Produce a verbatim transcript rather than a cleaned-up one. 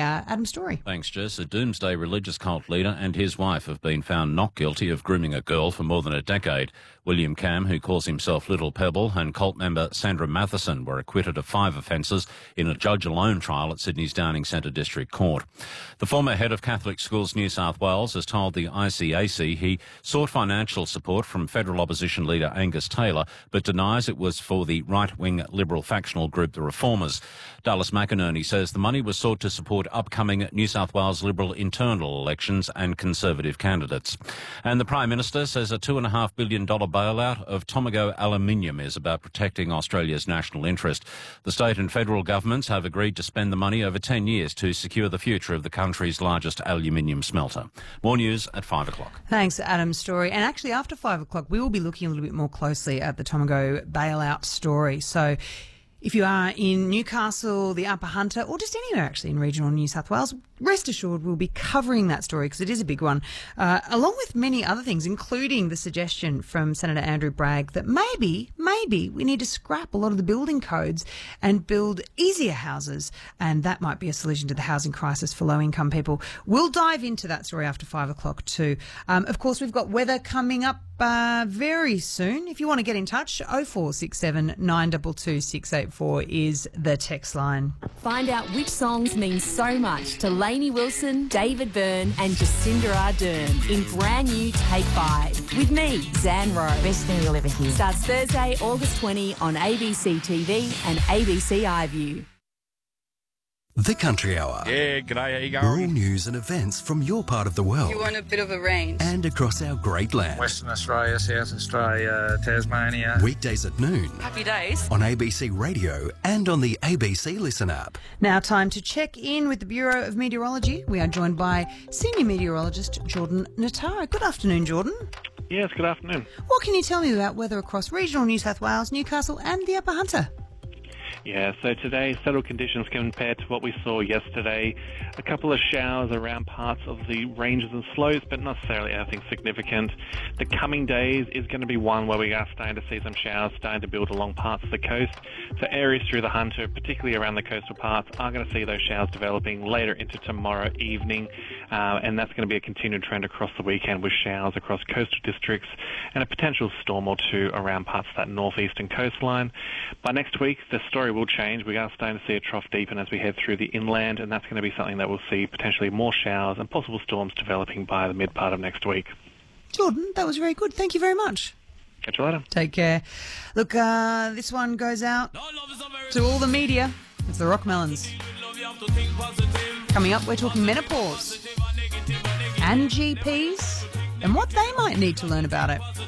uh, Adam Story. Thanks, Jess. A doomsday religious cult leader and his wife have been found not guilty of grooming a girl for more than a decade. William Cam, who calls himself Little Pebble, and cult member Sandra Matheson were acquitted of five offences in a judge-alone trial at Sydney's Downing Centre District Court. The former head of Catholic Schools New South Wales has told the I C A C he sought financial support from federal opposition leader Angus Taylor, but denies it was for the right-wing Liberal factional group the Reformers. Dallas McInerney says the money was sought to support upcoming New South Wales Liberal internal elections and Conservative candidates. And the Prime Minister says a two point five billion dollars bailout of Tomago Aluminium is about protecting Australia's national interest. The state and federal governments have agreed to spend the money over ten years to secure the future of the country's largest aluminium smelter. More news at five o'clock. Thanks, Adam Story. And actually, after five o'clock, we will be looking a little bit more closely at the Tomago bailout story. So if you are in Newcastle, the Upper Hunter, or just anywhere actually in regional New South Wales, rest assured we'll be covering that story because it is a big one, uh, along with many other things, including the suggestion from Senator Andrew Bragg that maybe, maybe we need to scrap a lot of the building codes and build easier houses, and that might be a solution to the housing crisis for low-income people. We'll dive into that story after five o'clock too. Um, of course, we've got weather coming up uh, very soon. If you want to get in touch, oh four six seven, nine two two, six eight four is the text line. Find out which songs mean so much to Lainey Wilson, David Byrne and Jacinda Ardern in brand new Take Five with me, Zan Rowe. Best thing you'll ever hear. Starts Thursday, August twentieth on A B C T V and A B C iView. The Country Hour. Yeah, g'day, how you going? All news and events from your part of the world. You want a bit of a range. And across our great land. Western Australia, South Australia, Tasmania. Weekdays at noon. Happy days. On A B C Radio and on the A B C Listen app. Now time to check in with the Bureau of Meteorology. We are joined by Senior Meteorologist Jordan Natara. Good afternoon, Jordan. Yes, good afternoon. What can you tell me about weather across regional New South Wales, Newcastle and the Upper Hunter? Yeah, so today, settled conditions compared to what we saw yesterday. A couple of showers around parts of the ranges and slopes, but not necessarily anything significant. The coming days is going to be one where we are starting to see some showers starting to build along parts of the coast. So areas through the Hunter, particularly around the coastal parts, are going to see those showers developing later into tomorrow evening. Uh, and that's going to be a continued trend across the weekend with showers across coastal districts and a potential storm or two around parts of that northeastern coastline. By next week, the story will change. We are starting to see a trough deepen as we head through the inland, and that's going to be something that we'll see potentially more showers and possible storms developing by the mid part of next week. Jordan, that was very good. Thank you very much. Catch you later. Take care. Look, uh, this one goes out to all the media. It's the Rockmelons. Coming up, we're talking menopause and G Ps and what they might need to learn about it.